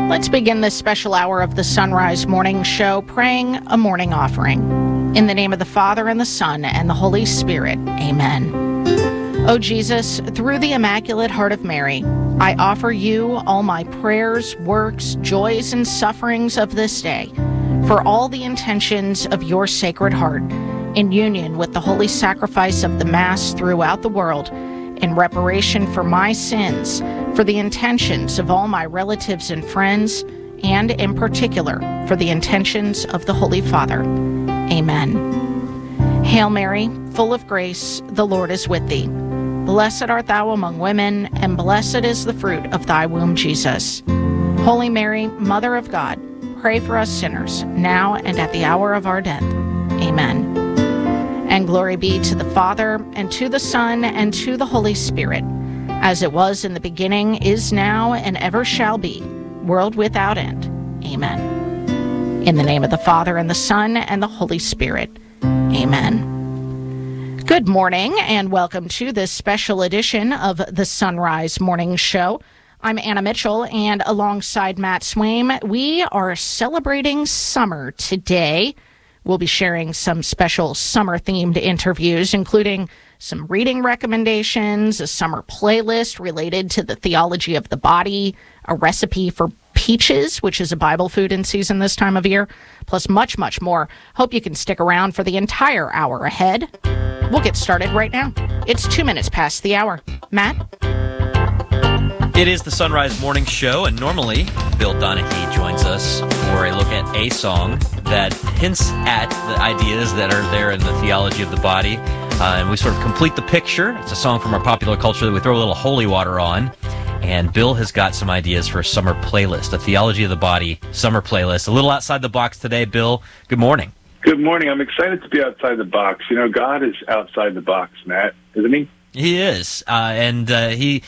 Let's begin this special hour of the Sunrise Morning Show praying a morning offering. In the name of the Father, and the Son, and the Holy Spirit. Amen. O Jesus, through the Immaculate Heart of Mary, I offer you all my prayers, works, joys, and sufferings of this day, for all the intentions of your Sacred Heart, in union with the holy sacrifice of the Mass throughout the world, in reparation for my sins, for the intentions of all my relatives and friends, and in particular for the intentions of the Holy Father. Amen. Hail Mary, full of grace, the Lord is with thee. Blessed art thou among women, and blessed is the fruit of thy womb, Jesus. Holy Mary, Mother of God, pray for us sinners, now and at the hour of our death. Amen. And glory be to the Father, and to the Son, and to the Holy Spirit, as it was in the beginning, is now, and ever shall be, world without end. Amen. In the name of the Father, and the Son, and the Holy Spirit. Amen. Good morning, and welcome to this special edition of the Sunrise Morning Show. I'm Anna Mitchell, and alongside Matt Swaim, we are celebrating summer today. We'll be sharing some special summer-themed interviews, including some reading recommendations, a summer playlist related to the theology of the body, a recipe for peaches, which is a Bible food in season this time of year, plus much, much more. Hope you can stick around for the entire hour ahead. We'll get started right now. It's 2 minutes past the hour. Matt? It is the Sunrise Morning Show, and normally Bill Donahue joins us for a look at a song that hints at the ideas that are there in the theology of the body, and we sort of complete the picture. It's a song from our popular culture that we throw a little holy water on, and Bill has got some ideas for a summer playlist, a theology of the body summer playlist. A little outside the box today, Bill. Good morning. Good morning. I'm excited to be outside the box. You know, God is outside the box, Matt, isn't he? He is, and he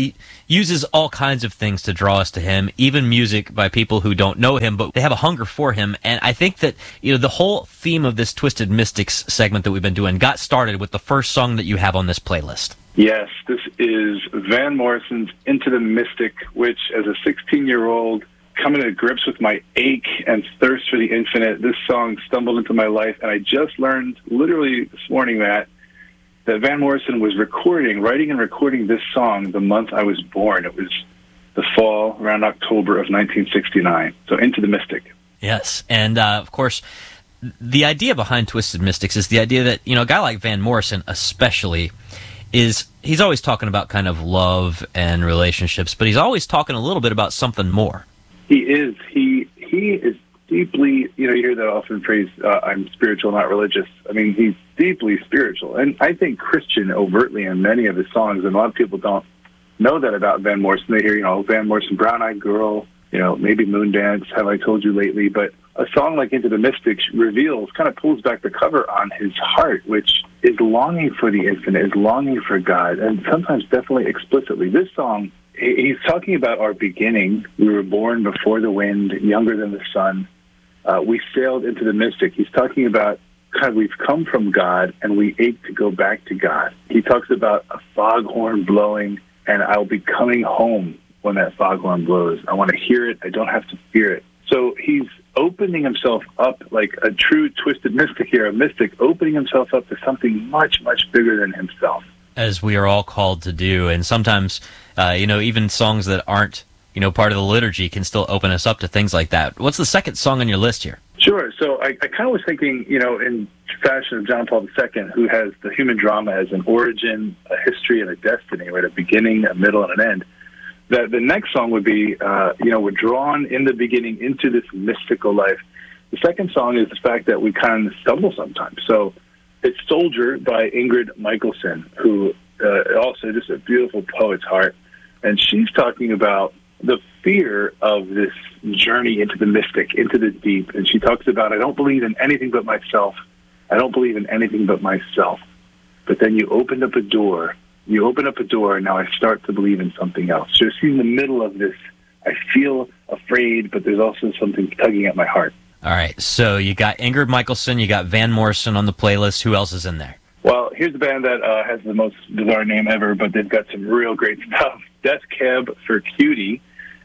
uses all kinds of things to draw us to him, even music by people who don't know him, but they have a hunger for him. And I think that, you know, the whole theme of this Twisted Mystics segment that we've been doing got started with the first song that you have on this playlist. Yes, this is Van Morrison's Into the Mystic, which, as a 16-year-old, coming to grips with my ache and thirst for the infinite, this song stumbled into my life, and I just learned, literally this morning, that Van Morrison was writing and recording this song the month I was born. It was the fall, around October of 1969. So Into the Mystic. Yes, and of course, the idea behind Twisted Mystics is the idea that, you know, a guy like Van Morrison especially he's always talking about kind of love and relationships, but he's always talking a little bit about something more. He is. He is deeply, you know, you hear that often phrase, I'm spiritual, not religious. I mean, he's deeply spiritual. And I think Christian overtly in many of his songs, and a lot of people don't know that about Van Morrison. They hear, you know, Van Morrison, Brown Eyed Girl, you know, maybe Moondance, Have I Told You Lately? But a song like Into the Mystic reveals, kind of pulls back the cover on his heart, which is longing for the infinite, is longing for God, and sometimes definitely explicitly. This song, he's talking about our beginning. We were born before the wind, younger than the sun. We sailed into the mystic. He's talking about kind of we've come from God and we ache to go back to God. He talks about a foghorn blowing, and I'll be coming home when that foghorn blows. I want to hear it. I don't have to fear it. So he's opening himself up like a true twisted mystic here, a mystic opening himself up to something much, much bigger than himself. As we are all called to do, and sometimes, you know, even songs that aren't, you know, part of the liturgy can still open us up to things like that. What's the second song on your list here? Sure. So I kind of was thinking, you know, in fashion of John Paul II, who has the human drama as an origin, a history, and a destiny, right? A beginning, a middle, and an end. That the next song would be, you know, we're drawn in the beginning into this mystical life. The second song is the fact that we kind of stumble sometimes. So it's Soldier by Ingrid Michaelson, who also just a beautiful poet's heart. And she's talking about the fear of this journey into the mystic, into the deep. And she talks about, I don't believe in anything but myself. I don't believe in anything but myself. But then you opened up a door. You open up a door, and now I start to believe in something else. So she's in the middle of this. I feel afraid, but there's also something tugging at my heart. All right, so you got Ingrid Michaelson, you got Van Morrison on the playlist. Who else is in there? Well, here's a band that has the most bizarre name ever, but they've got some real great stuff. Death Cab for Cutie.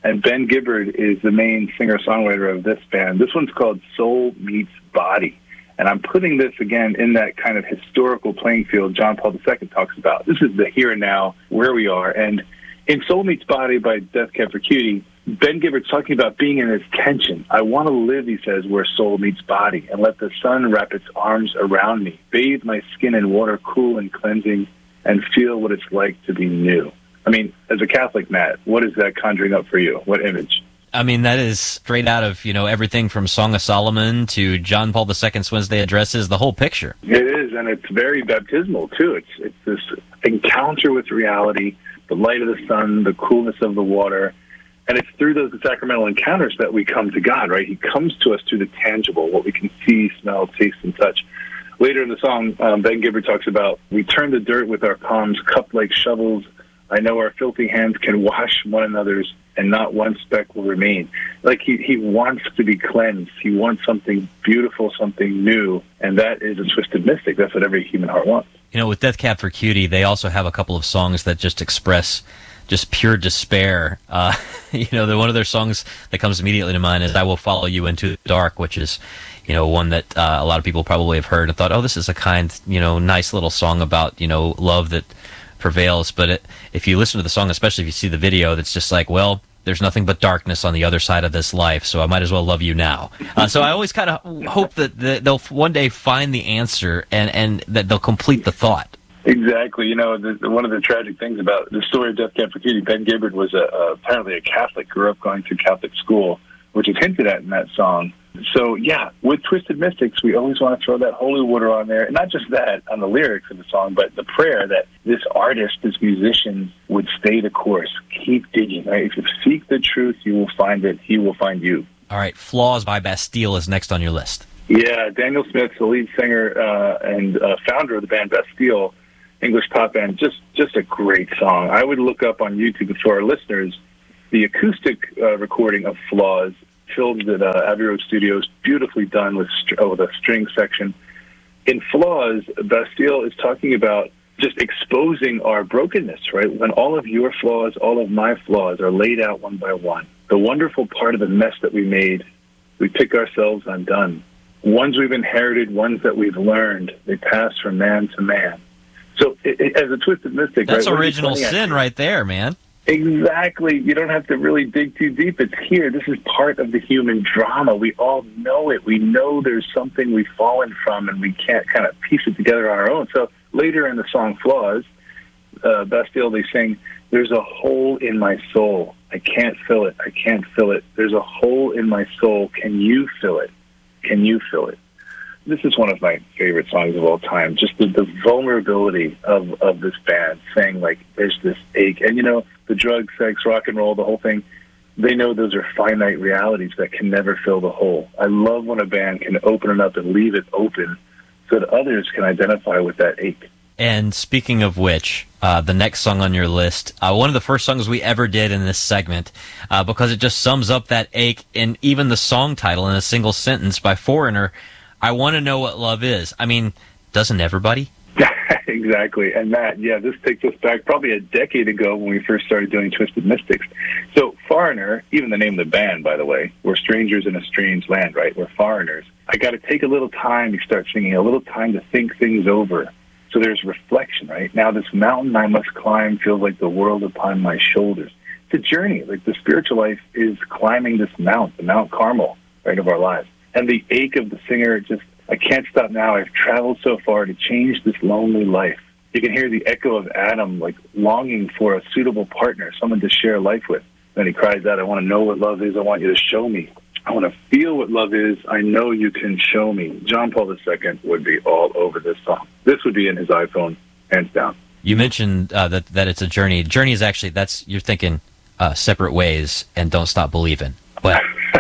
And Ben Gibbard is the main singer-songwriter of this band. This one's called Soul Meets Body. And I'm putting this, again, in that kind of historical playing field John Paul II talks about. This is the here and now, where we are. And in Soul Meets Body by Death Cab for Cutie, Ben Gibbard's talking about being in this tension. I want to live, he says, where soul meets body, and let the sun wrap its arms around me, bathe my skin in water cool and cleansing, and feel what it's like to be new. I mean, as a Catholic, Matt, what is that conjuring up for you? What image? I mean, that is straight out of, everything from Song of Solomon to John Paul II's Wednesday addresses, the whole picture. It is, and it's very baptismal, too. It's this encounter with reality, the light of the sun, the coolness of the water. And it's through those sacramental encounters that we come to God, right? He comes to us through the tangible, what we can see, smell, taste, and touch. Later in the song, Ben Gibbard talks about, we turn the dirt with our palms, cupped like shovels. I know our filthy hands can wash one another's, and not one speck will remain. Like he wants to be cleansed. He wants something beautiful, something new, and that is a Twisted Mystic. That's what every human heart wants. With Death Cab for Cutie, they also have a couple of songs that just express just pure despair. One of their songs that comes immediately to mind is I Will Follow You Into the Dark, which is, one that a lot of people probably have heard and thought, oh, this is a kind, nice little song about, love that prevails. But if you listen to the song, especially if you see the video, that's just like, well, there's nothing but darkness on the other side of this life, so I might as well love you now. So I always kind of hope that they'll one day find the answer and that they'll complete the thought. Exactly. One of the tragic things about the story of Death Cab for Cutie, Ben Gibbard was apparently a Catholic, grew up going to Catholic school, which is hinted at in that song. So, yeah, with Twisted Mystics, we always want to throw that holy water on there. And not just that, on the lyrics of the song, but the prayer that this artist, this musician, would stay the course. Keep digging, right? If you seek the truth, you will find it. He will find you. All right, Flaws by Bastille is next on your list. Yeah, Daniel Smith, the lead singer and founder of the band Bastille, English pop band, just a great song. I would look up on YouTube for our listeners the acoustic recording of Flaws, filmed at Abbey Road Studios, beautifully done with a string section. In Flaws, Bastille is talking about just exposing our brokenness, right? When all of your flaws, all of my flaws are laid out one by one. The wonderful part of the mess that we made, we pick ourselves undone. Ones we've inherited, ones that we've learned, they pass from man to man. So, as a Twisted Mystic, that's right, original sin right there, man. Exactly. You don't have to really dig too deep. It's here. This is part of the human drama. We all know it. We know there's something we've fallen from, and we can't kind of piece it together on our own. So later in the song Flaws, Bastille, they sing, there's a hole in my soul. I can't fill it. I can't fill it. There's a hole in my soul. Can you fill it? Can you fill it? This is one of my favorite songs of all time. Just the vulnerability of this band saying, like, there's this ache. And, the drugs, sex, rock and roll, the whole thing, they know those are finite realities that can never fill the hole. I love when a band can open it up and leave it open so that others can identify with that ache. And speaking of which, the next song on your list, one of the first songs we ever did in this segment, because it just sums up that ache, and even the song title in a single sentence by Foreigner, I want to know what love is. I mean, doesn't everybody? Exactly. And Matt, this takes us back probably a decade ago when we first started doing Twisted Mystics. So Foreigner, even the name of the band, by the way, we're strangers in a strange land, right? We're foreigners. I got to take a little time to start singing, a little time to think things over. So there's reflection, right? Now this mountain I must climb feels like the world upon my shoulders. It's a journey. Like the spiritual life is climbing this mount, the Mount Carmel, right, of our lives. And the ache of the singer, I can't stop now. I've traveled so far to change this lonely life. You can hear the echo of Adam, like longing for a suitable partner, someone to share life with. Then he cries out, I want to know what love is. I want you to show me. I want to feel what love is. I know you can show me. John Paul II would be all over this song. This would be in his iPhone, hands down. You mentioned that it's a journey. Journey is actually, you're thinking separate ways and don't stop believing. Well,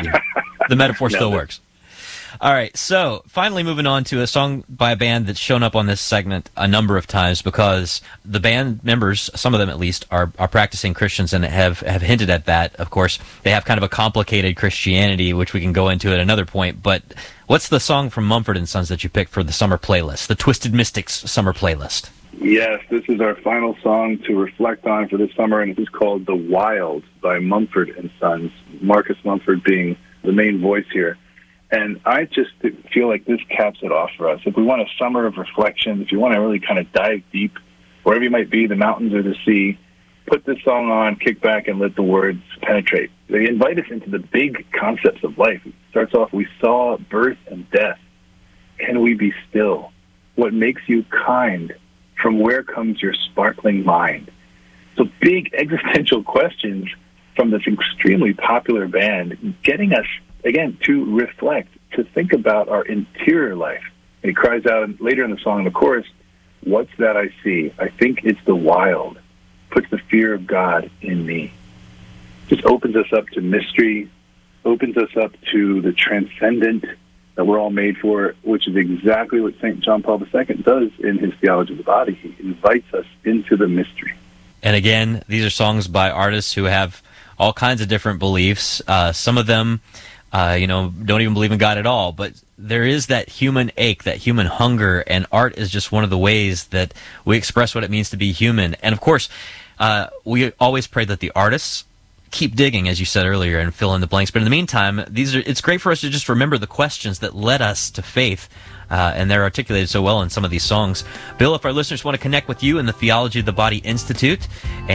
the metaphor still works. All right, so finally moving on to a song by a band that's shown up on this segment a number of times because the band members, some of them at least, are practicing Christians and have hinted at that. Of course, they have kind of a complicated Christianity, which we can go into at another point. But what's the song from Mumford & Sons that you picked for the summer playlist, the Twisted Mystics summer playlist? Yes, this is our final song to reflect on for this summer, and it is called The Wild by Mumford and Sons, Marcus Mumford being the main voice here. And I just feel like this caps it off for us. If we want a summer of reflection, if you want to really kind of dive deep, wherever you might be, the mountains or the sea, put this song on, kick back, and let the words penetrate. They invite us into the big concepts of life. It starts off, we saw birth and death. Can we be still? What makes you kind? From where comes your sparkling mind? So big existential questions from this extremely popular band, getting us, again, to reflect, to think about our interior life. And he cries out later in the song, in the chorus, what's that I see? I think it's the wild. Puts the fear of God in me. Just opens us up to mystery, opens us up to the transcendent that we're all made for, which is exactly what St. John Paul II does in his Theology of the Body. He invites us into the mystery. And again, these are songs by artists who have all kinds of different beliefs. Some of them, don't even believe in God at all. But there is that human ache, that human hunger, and art is just one of the ways that we express what it means to be human. And of course, we always pray that the artists keep digging, as you said earlier, and fill in the blanks. But in the meantime, it's great for us to just remember the questions that led us to faith, and they're articulated so well in some of these songs. Bill, if our listeners want to connect with you and the Theology of the Body Institute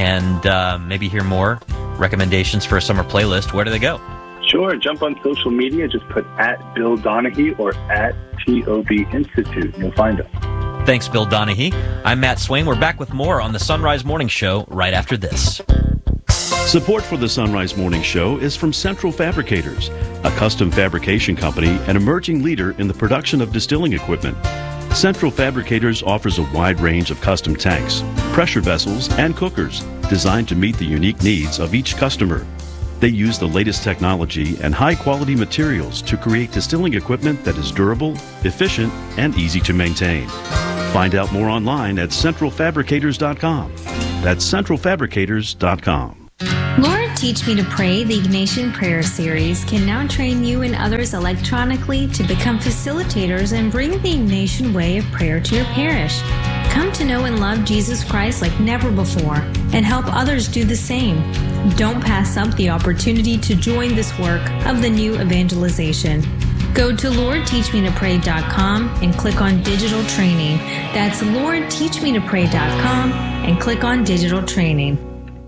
and maybe hear more recommendations for a summer playlist, where do they go? Sure. Jump on social media. Just put @Bill Donahue or @TOB Institute, and you'll find us. Thanks, Bill Donahue. I'm Matt Swain. We're back with more on the Sunrise Morning Show right after this. Support for the Sunrise Morning Show is from Central Fabricators, a custom fabrication company and emerging leader in the production of distilling equipment. Central Fabricators offers a wide range of custom tanks, pressure vessels, and cookers designed to meet the unique needs of each customer. They use the latest technology and high-quality materials to create distilling equipment that is durable, efficient, and easy to maintain. Find out more online at centralfabricators.com. That's centralfabricators.com. Lord, Teach Me to Pray, the Ignatian Prayer Series, can now train you and others electronically to become facilitators and bring the Ignatian way of prayer to your parish. Come to know and love Jesus Christ like never before and help others do the same. Don't pass up the opportunity to join this work of the new evangelization. Go to LordTeachMeToPray.com and click on Digital Training. That's LordTeachMeToPray.com and click on Digital Training.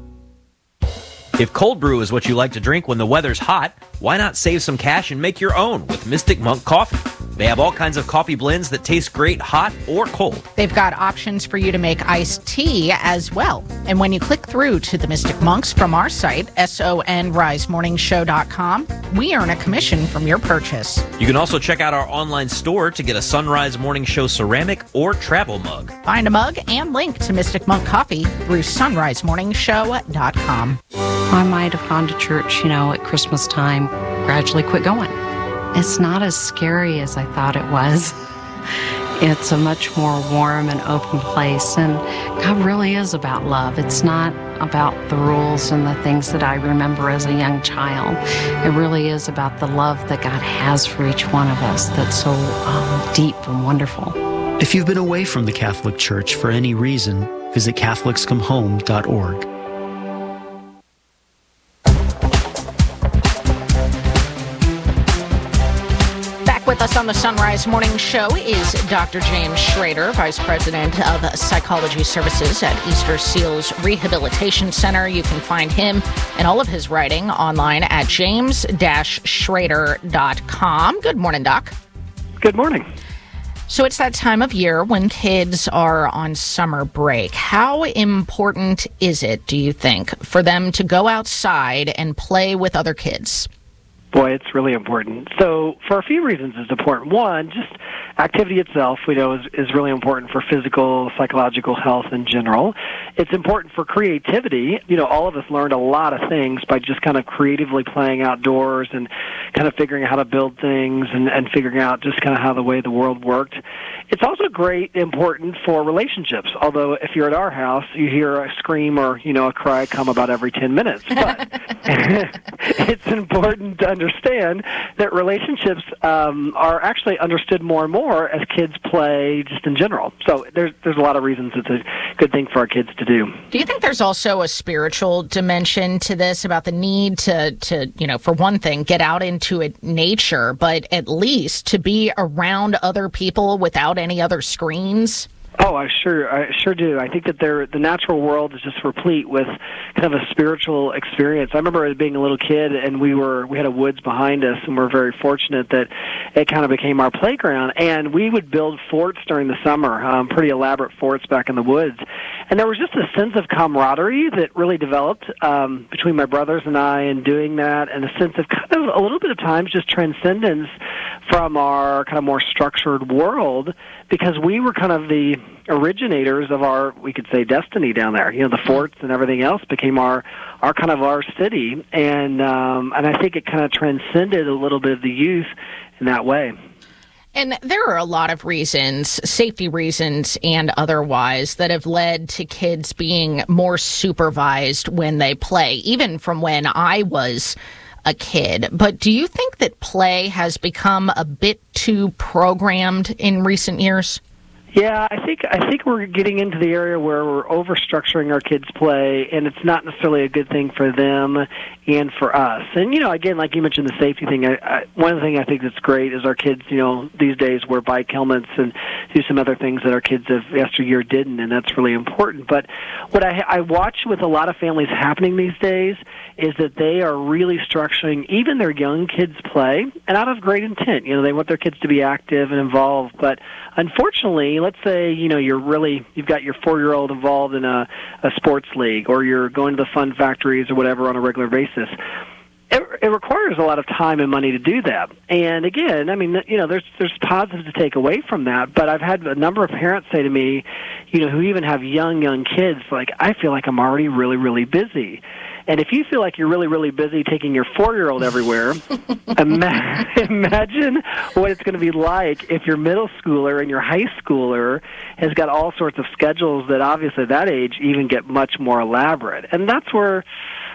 If cold brew is what you like to drink when the weather's hot, why not save some cash and make your own with Mystic Monk Coffee? They have all kinds of coffee blends that taste great hot or cold. They've got options for you to make iced tea as well. And when you click through to the Mystic Monks from our site, sonrisemorningshow.com, we earn a commission from your purchase. You can also check out our online store to get a Sunrise Morning Show ceramic or travel mug. Find a mug and link to Mystic Monk Coffee through sonrisemorningshow.com. I might have gone to church, at Christmas time, gradually quit going. It's not as scary as I thought it was. It's a much more warm and open place, and God really is about love. It's not about the rules and the things that I remember as a young child. It really is about the love that God has for each one of us that's so deep and wonderful. If you've been away from the Catholic Church for any reason, visit CatholicsComeHome.org. With us on the Sunrise Morning Show is Dr. James Schrader, Vice President of Psychology Services at Easter Seals Rehabilitation Center. You can find him and all of his writing online at james-schrader.com. Good morning, Doc. Good morning. So it's that time of year when kids are on summer break. How important is it, do you think, for them to go outside and play with other kids? Boy, it's really important. So for a few reasons it's important. One, just activity itself, we know, is really important for physical, psychological health in general. It's important for creativity. All of us learned a lot of things by just kind of creatively playing outdoors and kind of figuring out how to build things and figuring out just kind of how the way the world worked. It's also important for relationships, although if you're at our house, you hear a scream or, a cry come about every 10 minutes. But it's important to understand that relationships are actually understood more and more more as kids play just in general. So there's a lot of reasons it's a good thing for our kids to do. Do you think there's also a spiritual dimension to this, about the need to for one thing, get out into nature, but at least to be around other people without any other screens? Oh, I sure do. I think that the natural world is just replete with kind of a spiritual experience. I remember being a little kid, and we had a woods behind us, and we're very fortunate that it kind of became our playground. And we would build forts during the summer, pretty elaborate forts back in the woods. And there was just a sense of camaraderie that really developed between my brothers and I in doing that, and a sense of kind of a little bit of times just transcendence from our kind of more structured world, because we were kind of the originators of our, we could say, destiny down there. The forts and everything else became our kind of our city, and I think it kind of transcended a little bit of the youth in that way. And there are a lot of reasons, safety reasons and otherwise, that have led to kids being more supervised when they play, even from when I was a kid. But do you think that play has become a bit too programmed in recent years? Yeah, I think we're getting into the area where we're overstructuring our kids' play, and it's not necessarily a good thing for them and for us. And, again, like you mentioned, the safety thing, one of the things I think that's great is our kids, these days wear bike helmets and do some other things that our kids of yesteryear didn't, and that's really important. But what I watch with a lot of families happening these days is that they are really structuring even their young kids' play, and out of great intent. They want their kids to be active and involved, but unfortunately, let's say, you've got your 4-year-old involved in a sports league, or you're going to the fun factories or whatever on a regular basis. It requires a lot of time and money to do that. And again, there's positives to take away from that, but I've had a number of parents say to me, who even have young kids, like, I feel like I'm already really, really busy. And if you feel like you're really, really busy taking your 4-year-old everywhere, imagine what it's going to be like if your middle schooler and your high schooler has got all sorts of schedules that obviously at that age even get much more elaborate. And that's where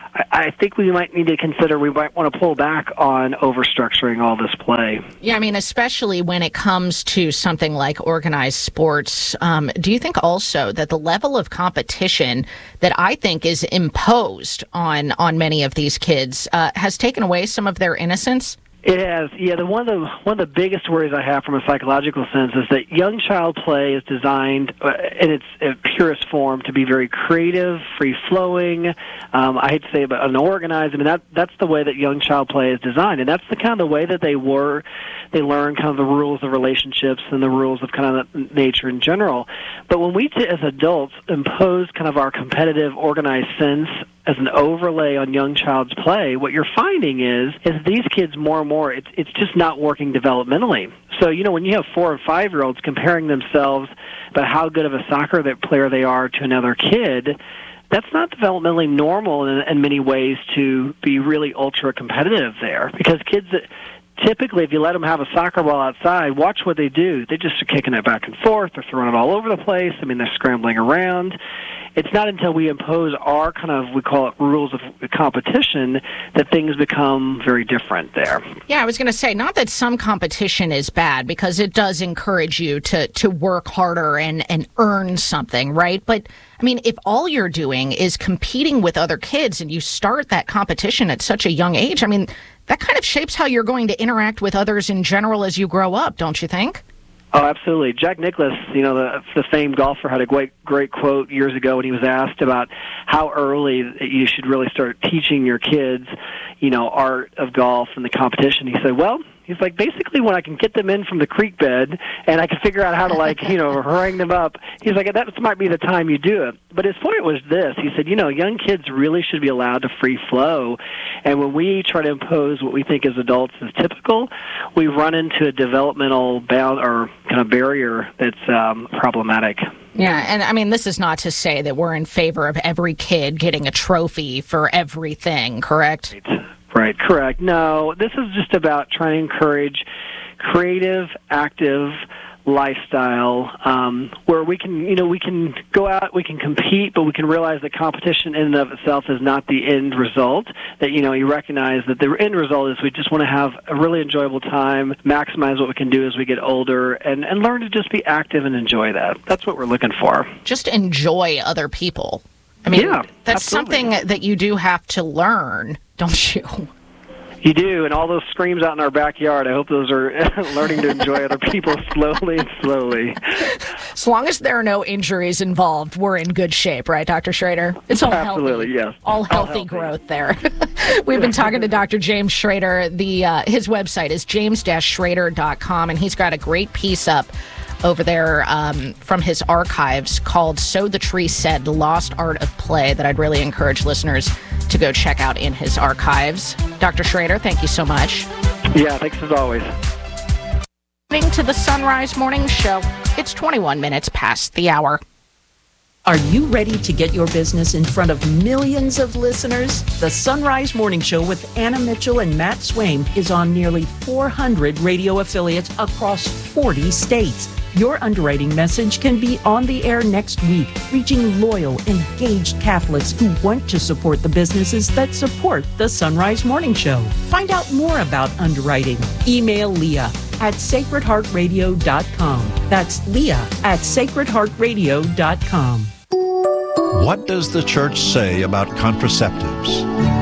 I think we might need to consider, we might want to pull back on overstructuring all this play. Yeah, especially when it comes to something like organized sports. Do you think also that the level of competition that I think is imposed on many of these kids has taken away some of their innocence? It has, yeah. One of the biggest worries I have from a psychological sense is that young child play is designed in its purest form to be very creative, free-flowing. I hate to say it, but unorganized. That's the way that young child play is designed, and that's the kind of the way that they learn kind of the rules of relationships and the rules of kind of nature in general. But when we, as adults, impose kind of our competitive, organized sense as an overlay on young child's play, what you're finding is these kids more and more, it's just not working developmentally. So, when you have 4 and 5-year-olds comparing themselves about how good of a soccer player they are to another kid, that's not developmentally normal in many ways to be really ultra competitive there, because kids that typically, if you let them have a soccer ball outside, watch what they do. They just are kicking it back and forth. They're throwing it all over the place. They're scrambling around. It's not until we impose our kind of, we call it rules of competition, that things become very different there. Yeah, I was going to say, not that some competition is bad, because it does encourage you to work harder and earn something, right? But, if all you're doing is competing with other kids and you start that competition at such a young age, that kind of shapes how you're going to interact with others in general as you grow up, don't you think? Oh, absolutely. Jack Nicklaus, the famed golfer, had a great quote years ago when he was asked about how early you should really start teaching your kids, art of golf and the competition. He said, he's like, basically when I can get them in from the creek bed and I can figure out how to harangue them up, he's like, that might be the time you do it. But his point was this. He said, young kids really should be allowed to free flow. And when we try to impose what we think as adults is typical, we run into a developmental bound or kind of barrier that's problematic. Yeah, and this is not to say that we're in favor of every kid getting a trophy for everything, correct? Right, correct. No, this is just about trying to encourage creative, active, lifestyle where we can go out, we can compete, but we can realize that competition in and of itself is not the end result. That, you recognize that the end result is we just want to have a really enjoyable time, maximize what we can do as we get older, and learn to just be active and enjoy that. That's what we're looking for. Just enjoy other people. I mean, yeah, that's absolutely. something that you do have to learn, don't you? You do, and all those screams out in our backyard, I hope those are learning to enjoy other people slowly and slowly. As long as there are no injuries involved, we're in good shape, right, Dr. Schrader? It's all Absolutely, healthy. yes. All healthy growth there. We've been talking to Dr. James Schrader. His website is james-schrader.com, and he's got a great piece up over there from his archives called So the Tree Said, The Lost Art of Play, that I'd really encourage listeners to go check out in his archives. Dr. Schrader, thank you so much. Yeah, thanks as always. Listening to the Sunrise Morning Show. It's 21 minutes past the hour. Are you ready to get your business in front of millions of listeners? The Sunrise Morning Show with Anna Mitchell and Matt Swaim is on nearly 400 radio affiliates across 40 states. Your underwriting message can be on the air next week, reaching loyal, engaged Catholics who want to support the businesses that support the Sunrise Morning Show. Find out more about underwriting. Email Leah at sacredheartradio.com. That's Leah at sacredheartradio.com. What does the Church say about contraceptives?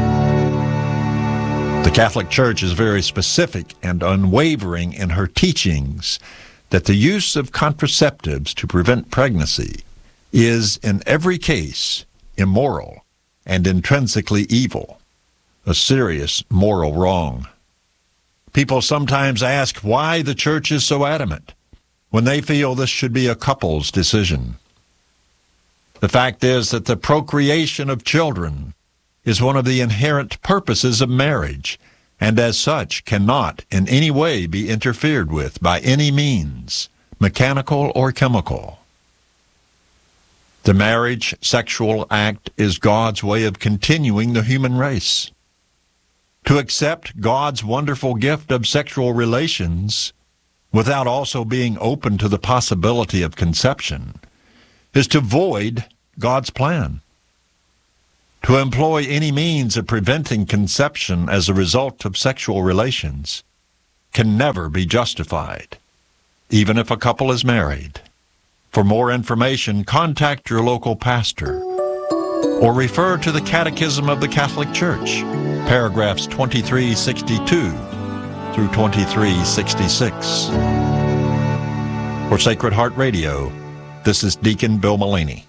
The Catholic Church is very specific and unwavering in her teachings that the use of contraceptives to prevent pregnancy is, in every case, immoral and intrinsically evil, a serious moral wrong. People sometimes ask why the Church is so adamant when they feel this should be a couple's decision. The fact is that the procreation of children is one of the inherent purposes of marriage, and as such cannot in any way be interfered with by any means, mechanical or chemical. The marriage sexual act is God's way of continuing the human race. To accept God's wonderful gift of sexual relations without also being open to the possibility of conception is to void God's plan. To employ any means of preventing conception as a result of sexual relations can never be justified, even if a couple is married. For more information, contact your local pastor or refer to the Catechism of the Catholic Church, paragraphs 2362 through 2366. For Sacred Heart Radio, this is Deacon Bill Mullaney.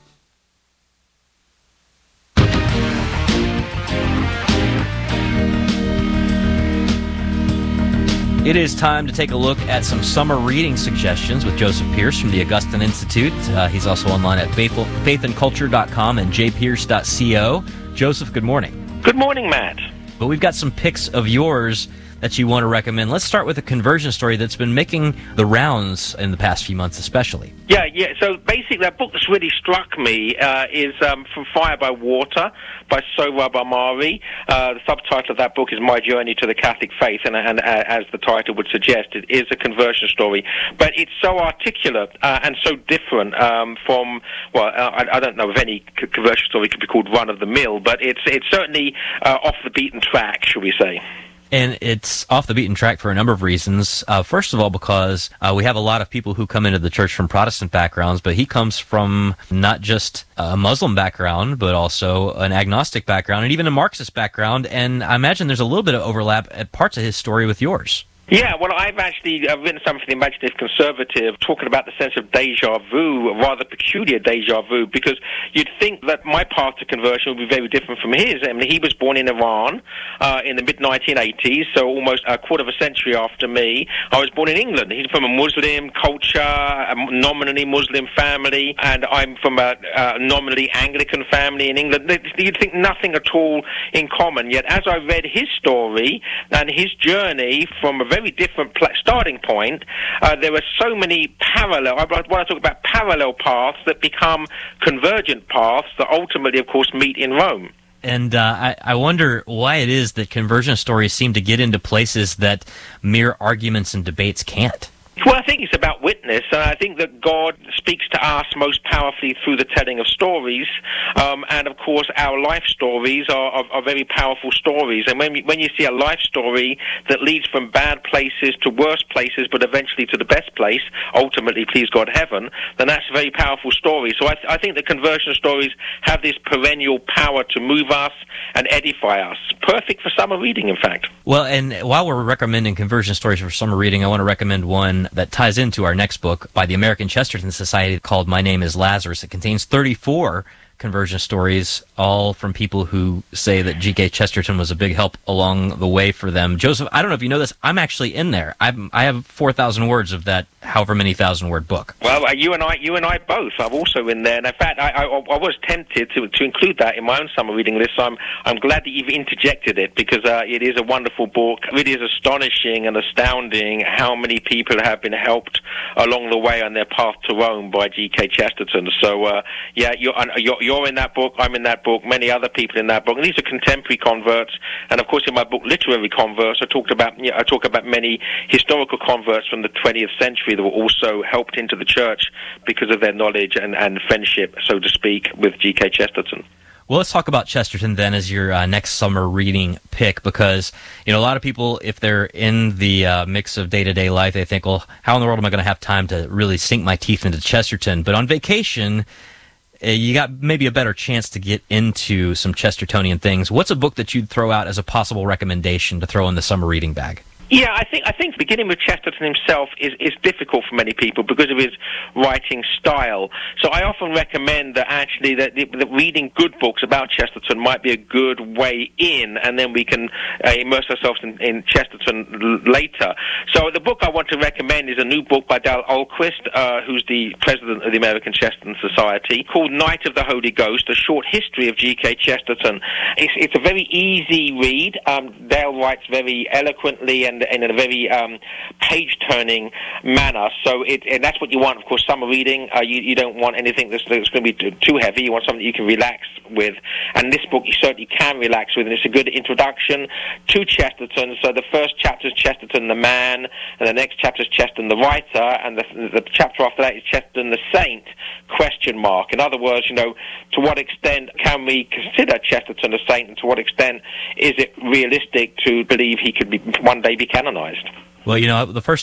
It is time to take a look at some summer reading suggestions with Joseph Pearce from the Augustine Institute. He's also online at faithandculture.com and jpierce.co. Joseph, good morning. Good morning, Matt. But we've got some picks of yours that you want to recommend. Let's start with a conversion story that's been making the rounds in the past few months especially. Yeah. So basically, that book that's really struck me is From Fire by Water by Sohrab Ahmari. The subtitle of that book is My Journey to the Catholic Faith, and as the title would suggest, it is a conversion story. But it's so articulate and so different from, I don't know if any conversion story could be called run-of-the-mill, but it's certainly off the beaten track, shall we say. And it's off the beaten track for a number of reasons. First of all, because we have a lot of people who come into the church from Protestant backgrounds, but he comes from not just a Muslim background, but also an agnostic background and even a Marxist background. And I imagine there's a little bit of overlap at parts of his story with yours. Yeah, well, I've actually written something for the Imaginative Conservative talking about the sense of déjà vu, a rather peculiar déjà vu, because you'd think that my path to conversion would be very different from his. I mean, he was born in Iran in the mid-1980s, so almost a quarter of a century after me. I was born in England. He's from a Muslim culture, a nominally Muslim family, and I'm from a nominally Anglican family in England. You'd think nothing at all in common, yet as I read his story and his journey from a very different starting point, there are so many parallel, when I talk about parallel paths that become convergent paths that ultimately, of course, meet in Rome. And I wonder why it is that conversion stories seem to get into places that mere arguments and debates can't. Well, I think it's about witness, and I think that God speaks to us most powerfully through the telling of stories, and of course our life stories are very powerful stories. And when you see a life story that leads from bad places to worse places, but eventually to the best place, ultimately, please God, heaven, then that's a very powerful story. So I think the conversion stories have this perennial power to move us and edify us. Perfect for summer reading, in fact. Well, and while we're recommending conversion stories for summer reading, I want to recommend one that ties into our next book by the American Chesterton Society called My Name is Lazarus. It contains 34 conversion stories, all from people who say that G.K. Chesterton was a big help along the way for them. Joseph, I don't know if you know this, I'm actually in there. I have 4,000 words of that however many thousand-word book. Well, you and I both. I'm also in there. And in fact, I was tempted to include that in my own summer reading list. So I'm glad that you've interjected it, because it is a wonderful book. It really is astonishing and astounding how many people have been helped along the way on their path to Rome by G.K. Chesterton. So, you're in that book, I'm in that book, many other people in that book. And these are contemporary converts. And, of course, in my book, Literary Converts, I talk about many historical converts from the 20th century that were also helped into the church because of their knowledge and friendship, so to speak, with G.K. Chesterton. Well, let's talk about Chesterton then as your next summer reading pick, because, a lot of people, if they're in the mix of day-to-day life, they think, well, how in the world am I going to have time to really sink my teeth into Chesterton? But on vacation, you got maybe a better chance to get into some Chestertonian things. What's a book that you'd throw out as a possible recommendation to throw in the summer reading bag? Yeah, I think beginning with Chesterton himself is difficult for many people because of his writing style. So I often recommend that actually that reading good books about Chesterton might be a good way in, and then we can immerse ourselves in Chesterton later. So the book I want to recommend is a new book by Dale Ahlquist, who's the president of the American Chesterton Society, called Night of the Holy Ghost, A Short History of G.K. Chesterton. It's a very easy read. Dale writes very eloquently and in a very page-turning manner. So and that's what you want, of course, summer reading. You don't want anything that's going to be too heavy. You want something that you can relax with. And this book you certainly can relax with, and it's a good introduction to Chesterton. So the first chapter is Chesterton the man, and the next chapter is Chesterton the writer, and the chapter after that is Chesterton the saint, ? In other words, to what extent can we consider Chesterton a saint, and to what extent is it realistic to believe he could one day be canonized? Well, the first